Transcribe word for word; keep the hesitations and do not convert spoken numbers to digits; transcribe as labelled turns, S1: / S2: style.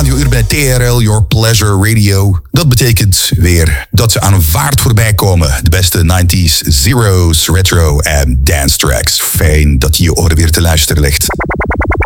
S1: radiouur bij T R L, Your Pleasure Radio. Dat betekent weer dat ze aan een vaart voorbij komen. De beste nineties, zeros, retro en dance tracks. Fijn dat je je oren weer te luisteren ligt.